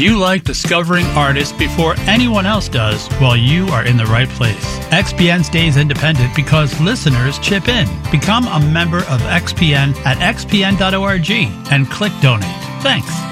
you like discovering artists before anyone else does, well, you are in the right place. XPN stays independent because listeners chip in. Become a member of XPN at xpn.org and click donate. Thanks.